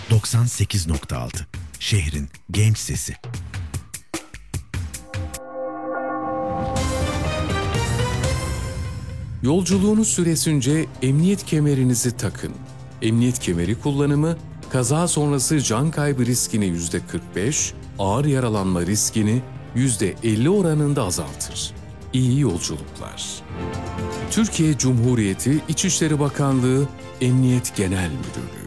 98.6 şehrin genç sesi. Yolculuğunuz süresince emniyet kemerinizi takın. Emniyet kemeri kullanımı, kaza sonrası can kaybı riskini %45, ağır yaralanma riskini %50 oranında azaltır. İyi yolculuklar. Türkiye Cumhuriyeti İçişleri Bakanlığı Emniyet Genel Müdürlüğü.